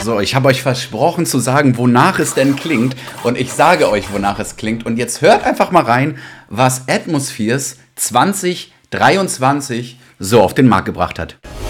So, ich habe euch versprochen zu sagen, wonach es denn klingt. Und ich sage euch, wonach es klingt. Und jetzt hört einfach mal rein, was Atmospheres 2023 so auf den Markt gebracht hat.